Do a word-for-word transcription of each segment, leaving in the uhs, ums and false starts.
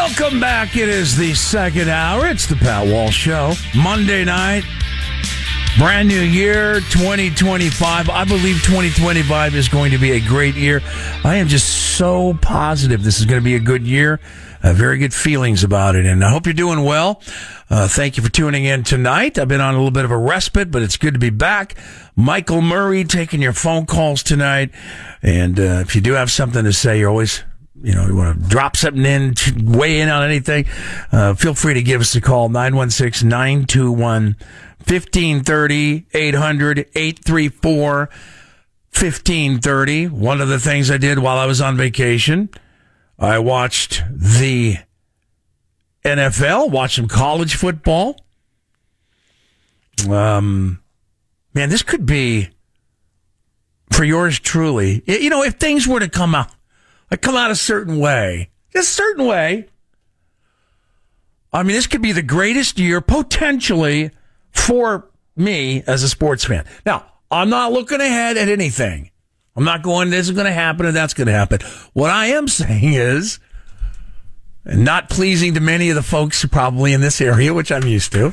Welcome back. It is the second hour. It's the Pat Walsh Show. Monday night. Brand new year, twenty twenty-five. I believe twenty twenty-five is going to be a great year. I am just so positive this is going to be a good year. Uh, very good feelings about it. And I hope you're doing well. Uh, thank you for tuning in tonight. I've been on a little bit of a respite, but it's good to be back. Michael Murray taking your phone calls tonight. And uh, if you do have something to say, you're always... You know, you want to drop something in, weigh in on anything, uh, feel free to give us a call, nine one six, nine two one, one five three zero, eight hundred, eight three four, one five three zero. One of the things I did while I was on vacation, I watched the N F L, watched some college football. Um, man, this could be, for yours truly, you know, if things were to come out, I come out a certain way, just a certain way. I mean, this could be the greatest year potentially for me as a sports fan. Now, I'm not looking ahead at anything. I'm not going, this is going to happen and that's going to happen. What I am saying is, and not pleasing to many of the folks probably in this area, which I'm used to,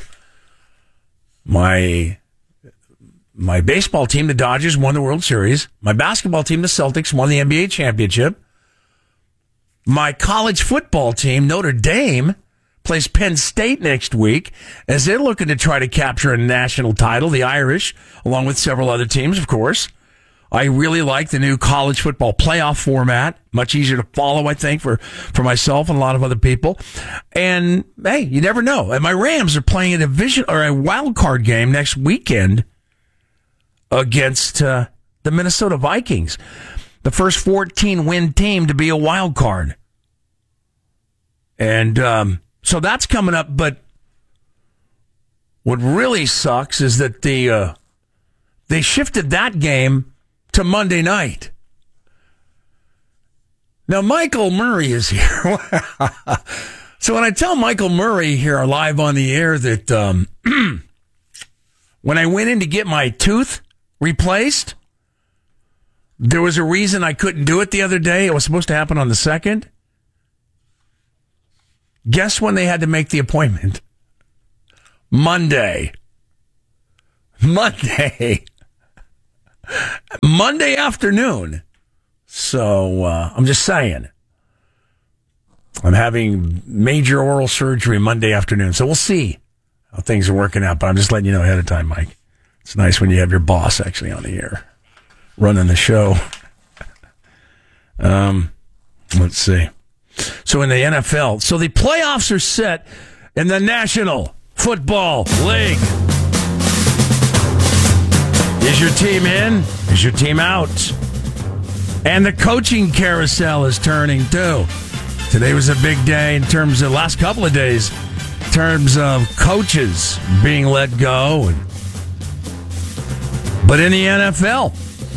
my my baseball team, the Dodgers, won the World Series. My basketball team, the Celtics, won the N B A championship. My college football team, Notre Dame, plays Penn State next week as they're looking to try to capture a national title, the Irish, along with several other teams, of course. I really like the new college football playoff format. Much easier to follow, I think, for, for myself and a lot of other people. And, hey, you never know. And my Rams are playing a division or a wild card game next weekend against uh, the Minnesota Vikings. The first fourteen-win team to be a wild card. And um, so that's coming up. But what really sucks is that the uh, they shifted that game to Monday night. Now, Michael Murray is here. So when I tell Michael Murray here live on the air that um, when I went in to get my tooth replaced, there was a reason I couldn't do it the other day. It was supposed to happen on the second. Guess when they had to make the appointment? Monday. Monday. Monday afternoon. So, uh, I'm just saying. I'm having major oral surgery Monday afternoon. So we'll see how things are working out. But I'm just letting you know ahead of time, Mike. It's nice when you have your boss actually on the air running the show. Um, let's see. So in the N F L, so the playoffs are set in the National Football League. Is your team in? Is your team out? And the coaching carousel is turning too. Today was a big day in terms of last couple of days, in terms of coaches being let go. And, but in the N F L,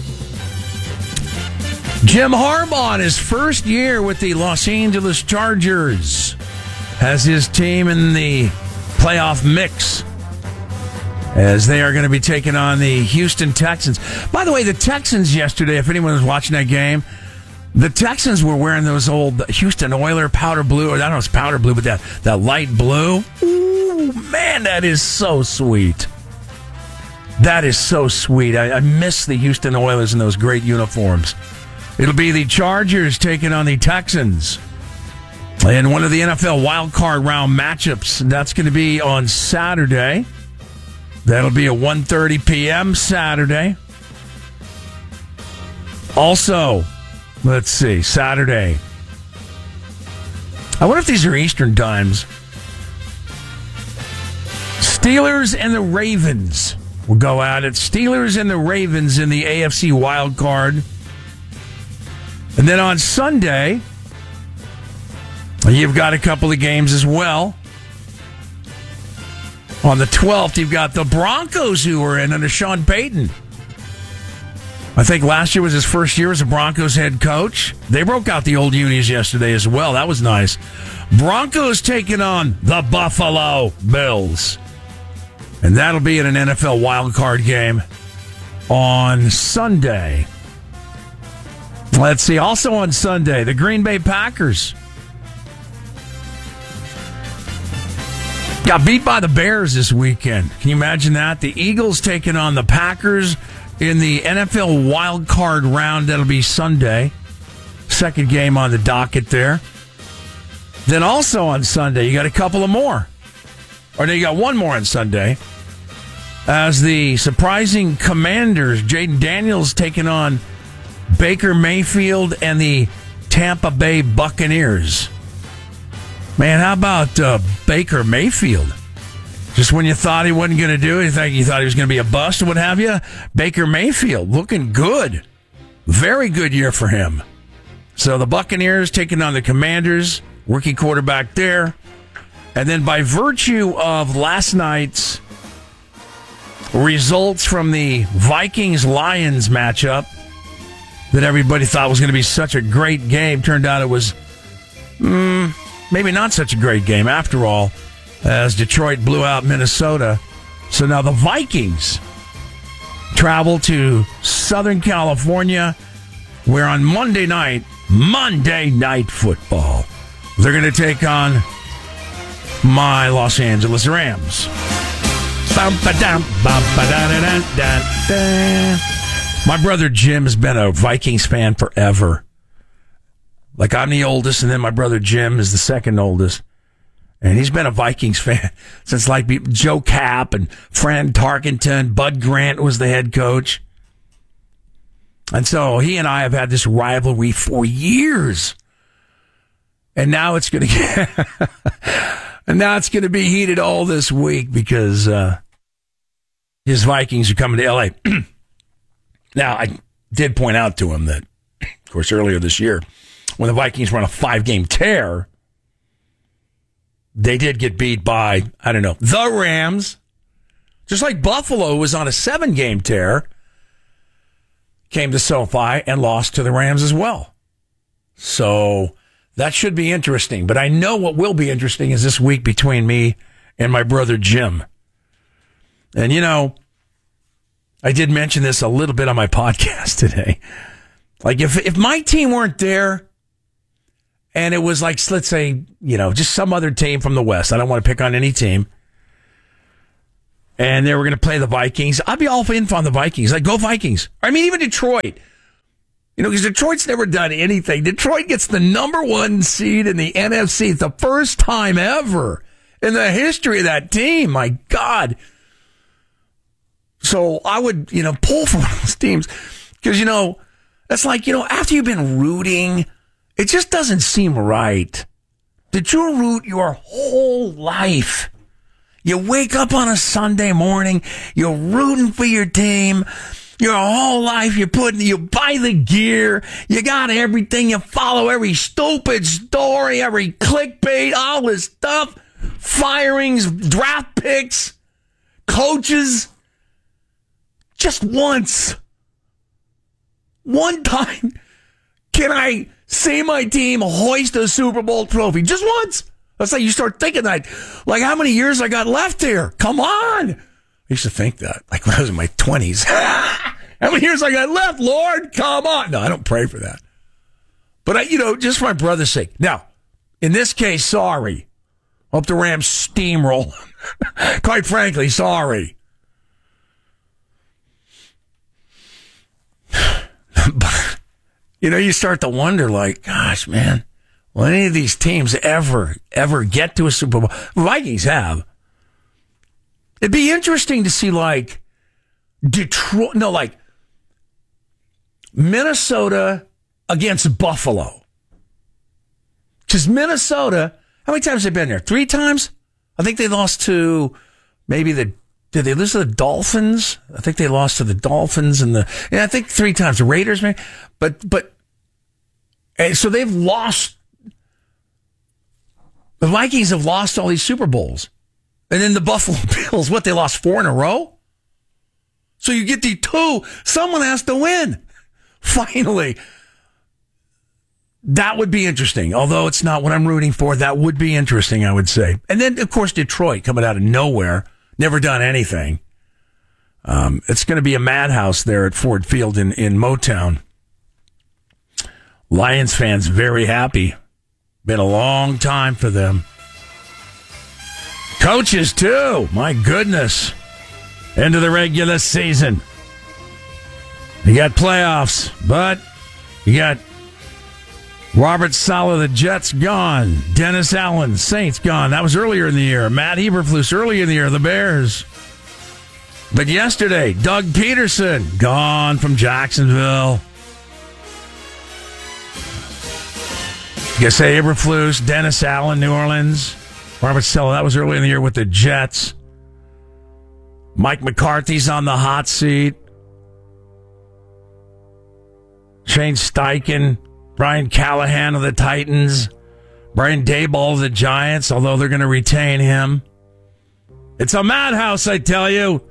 Jim Harbaugh, in his first year with the Los Angeles Chargers, has his team in the playoff mix as they are going to be taking on the Houston Texans. By the way, the Texans yesterday, if anyone was watching that game, the Texans were wearing those old Houston Oiler powder blue, or I don't know if it's powder blue, but that, that light blue. Ooh, man, that is so sweet. That is so sweet. I, I miss the Houston Oilers in those great uniforms. It'll be the Chargers taking on the Texans in one of the N F L wildcard round matchups. That's going to be on Saturday. That'll be at one thirty p.m. Saturday. Also, let's see, Saturday. I wonder if these are Eastern times. Steelers and the Ravens will go at it. Steelers and the Ravens in the A F C wild card. And then on Sunday, you've got a couple of games as well. On the twelfth, you've got the Broncos who are in under Sean Payton. I think last year was his first year as a Broncos head coach. They broke out the old unis yesterday as well. That was nice. Broncos taking on the Buffalo Bills. And that'll be in an N F L wildcard game on Sunday. Let's see. Also on Sunday, the Green Bay Packers Got beat by the Bears this weekend. Can you imagine that? The Eagles taking on the Packers in the N F L wild card round. That'll be Sunday. Second game on the docket there. Then also on Sunday, you got a couple of more. Or no, you got one more on Sunday. As the surprising Commanders, Jaden Daniels taking on Baker Mayfield and the Tampa Bay Buccaneers. Man, how about uh, Baker Mayfield? Just when you thought he wasn't going to do anything, you thought he was going to be a bust or what have you, Baker Mayfield looking good. Very good year for him. So the Buccaneers taking on the Commanders, rookie quarterback there. And then by virtue of last night's results from the Vikings-Lions matchup that everybody thought was going to be such a great game, turned out it was mm, maybe not such a great game after all, as Detroit blew out Minnesota. So now the Vikings travel to Southern California, where on Monday night, Monday Night Football, they're going to take on my Los Angeles Rams. My brother Jim has been a Vikings fan forever. Like, I'm the oldest, and then my brother Jim is the second oldest. And he's been a Vikings fan since, like, Joe Kapp and Fran Tarkenton. Bud Grant was the head coach. And so he and I have had this rivalry for years. And now it's going to get... and now it's going to be heated all this week because uh, his Vikings are coming to L A. Now, I did point out to him that, of course, earlier this year, when the Vikings were on a five-game tear, they did get beat by, I don't know, the Rams. Just like Buffalo was on a seven-game tear, came to SoFi and lost to the Rams as well. So that should be interesting. But I know what will be interesting is this week between me and my brother Jim. And, you know, I did mention this a little bit on my podcast today. Like, if if my team weren't there, and it was like, let's say, you know, just some other team from the West. I don't want to pick on any team. And they were going to play the Vikings. I'd be all in on the Vikings. Like, go Vikings. I mean, even Detroit. You know, because Detroit's never done anything. Detroit gets the number one seed in the N F C. It's the first time ever in the history of that team. My God. So I would, you know, pull for one of those teams. Because, you know, that's like, you know, after you've been rooting, it just doesn't seem right that you root your whole life. You wake up on a Sunday morning, you're rooting for your team. Your whole life, you're putting, you buy the gear, you got everything, you follow every stupid story, every clickbait, all this stuff, firings, draft picks, coaches. Just once, one time, can I see my team hoist a Super Bowl trophy? Just once. That's like you start thinking that. Like, how many years I got left here? Come on. I used to think that, like when I was in my twenties. How many years I got left, Lord? Come on. No, I don't pray for that. But, I, you know, just for my brother's sake. Now, in this case, sorry. Hope the Rams steamroll. Quite frankly, sorry. But, you know, you start to wonder, like, gosh, man, will any of these teams ever, ever get to a Super Bowl? Vikings have. It'd be interesting to see, like, Detroit, no, like, Minnesota against Buffalo. Because Minnesota, how many times have they been there? Three times? I think they lost to maybe the, did they lose to the Dolphins? I think they lost to the Dolphins and the, yeah, I think three times. The Raiders, maybe. But, but, and so they've lost, the Vikings have lost all these Super Bowls. And then the Buffalo Bills, what, they lost four in a row? So you get the two, someone has to win. Finally. That would be interesting. Although it's not what I'm rooting for, that would be interesting, I would say. And then, of course, Detroit coming out of nowhere, never done anything. Um, it's going to be a madhouse there at Ford Field in, in Motown. Lions fans very happy. Been a long time for them. Coaches, too. My goodness. Into the regular season. You got playoffs, but you got Robert Saleh, the Jets, gone. Dennis Allen, Saints, gone. That was earlier in the year. Matt Eberflus, early in the year, the Bears. But yesterday, Doug Peterson, gone from Jacksonville. You say Eberflus, Dennis Allen, New Orleans. Robert Saleh, that was early in the year with the Jets. Mike McCarthy's on the hot seat. Shane Steichen, Brian Callahan of the Titans, Brian Daboll of the Giants, although they're going to retain him. It's a madhouse, I tell you.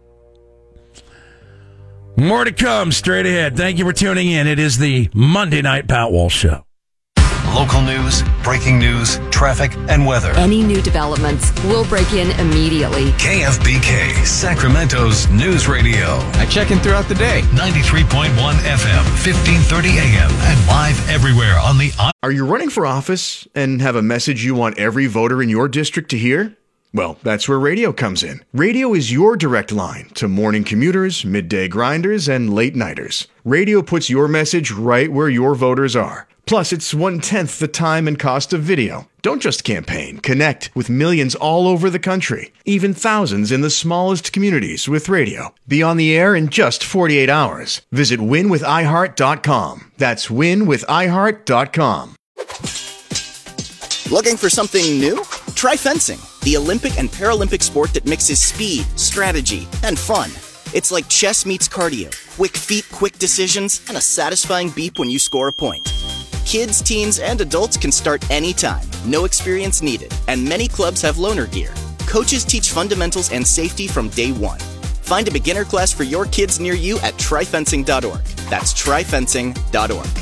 More to come straight ahead. Thank you for tuning in. It is the Monday Night Pat Walsh Show. Local news, breaking news, traffic, and weather. Any new developments, we'll break in immediately. K F B K, Sacramento's news radio. I check in throughout the day. ninety-three point one F M, fifteen thirty A M, and live everywhere on the... Are you running for office and have a message you want every voter in your district to hear? Well, that's where radio comes in. Radio is your direct line to morning commuters, midday grinders, and late nighters. Radio puts your message right where your voters are. Plus, it's one-tenth the time and cost of video. Don't just campaign. Connect with millions all over the country, even thousands in the smallest communities with radio. Be on the air in just forty-eight hours. Visit win with i heart dot com. That's win with i heart dot com. Looking for something new? Try fencing, the Olympic and Paralympic sport that mixes speed, strategy, and fun. It's like chess meets cardio. Quick feet, quick decisions, and a satisfying beep when you score a point. Kids, teens, and adults can start anytime. No experience needed. And many clubs have loaner gear. Coaches teach fundamentals and safety from day one. Find a beginner class for your kids near you at try fencing dot org. That's try fencing dot org.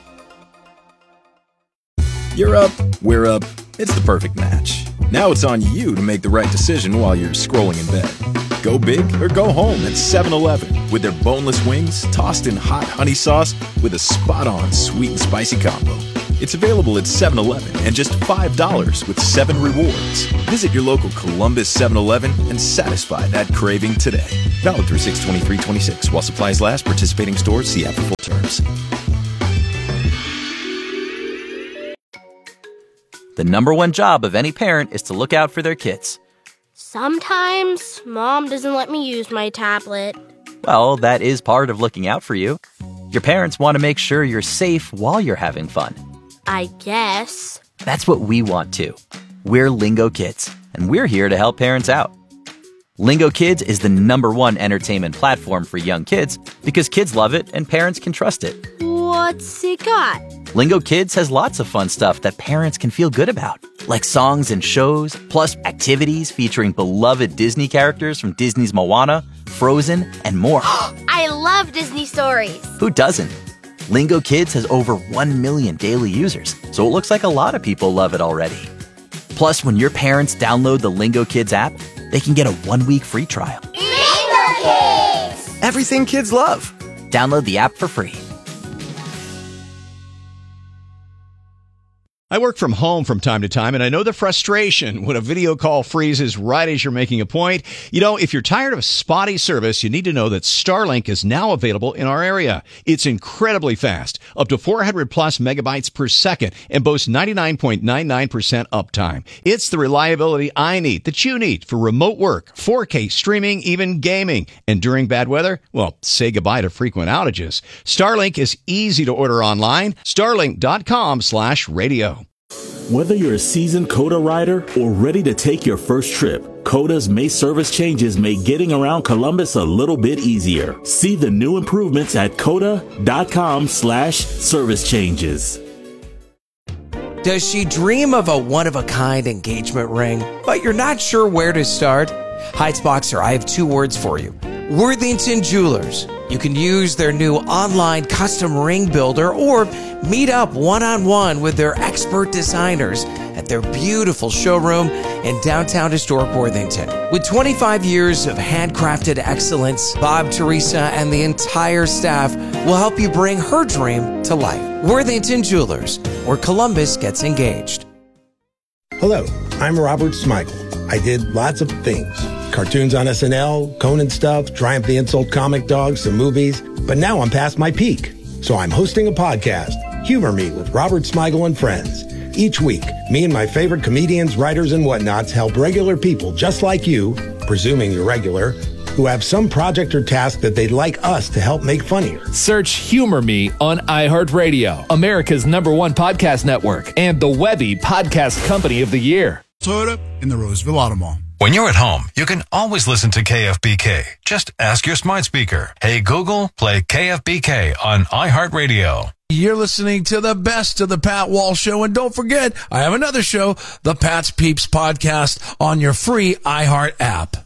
You're up, we're up. It's the perfect match. Now it's on you to make the right decision while you're scrolling in bed. Go big or go home at seven eleven with their boneless wings tossed in hot honey sauce with a spot-on sweet and spicy combo. It's available at seven eleven and just five dollars with seven rewards. Visit your local Columbus seven eleven and satisfy that craving today. Valid through six twenty-three twenty-six. While supplies last, participating stores see app for full terms. The number one job of any parent is to look out for their kids. Sometimes Mom doesn't let me use my tablet. Well, that is part of looking out for you. Your parents want to make sure you're safe while you're having fun. I guess. That's what we want too. We're Lingo Kids, and we're here to help parents out. Lingo Kids is the number one entertainment platform for young kids because kids love it and parents can trust it. What's it got? Lingo Kids has lots of fun stuff that parents can feel good about, like songs and shows, plus activities featuring beloved Disney characters from Disney's Moana, Frozen, and more. I love Disney stories. Who doesn't? Lingo Kids has over one million daily users, so it looks like a lot of people love it already. Plus, when your parents download the Lingo Kids app, they can get a one-week free trial. Lingo Kids! Everything kids love. Download the app for free. I work from home from time to time, and I know the frustration when a video call freezes right as you're making a point. You know, if you're tired of spotty service, you need to know that Starlink is now available in our area. It's incredibly fast, up to four hundred plus megabytes per second, and boasts ninety-nine point nine nine percent uptime. It's the reliability I need, that you need, for remote work, four K streaming, even gaming. And during bad weather, well, say goodbye to frequent outages. Starlink is easy to order online. Starlink dot com slash radio. Whether you're a seasoned COTA rider or ready to take your first trip, COTA's May service changes make getting around Columbus a little bit easier. See the new improvements at COTA dot com slash service changes. Does she dream of a one-of-a-kind engagement ring, but you're not sure where to start? Heights-Boxer, I have two words for you. Worthington Jewelers. You can use their new online custom ring builder or meet up one-on-one with their expert designers at their beautiful showroom in downtown historic Worthington. With twenty-five years of handcrafted excellence, Bob, Teresa, and the entire staff will help you bring her dream to life. Worthington Jewelers, where Columbus gets engaged. Hello, I'm Robert Smigel. I did lots of things. Cartoons on S N L, Conan stuff, Triumph the Insult comic dog, some movies. But now I'm past my peak. So I'm hosting a podcast, Humor Me with Robert Smigel and friends. Each week, me and my favorite comedians, writers, and whatnots help regular people just like you, presuming you're regular, who have some project or task that they'd like us to help make funnier. Search Humor Me on iHeartRadio, America's number one podcast network, and the Webby Podcast Company of the Year. Toyota in the Roseville Auto Mall. When you're at home, you can always listen to K F B K. Just ask your smart speaker, "Hey Google, play K F B K on iHeartRadio." You're listening to the best of the Pat Walsh Show. And don't forget, I have another show, the Pat's Peeps Podcast, on your free iHeart app.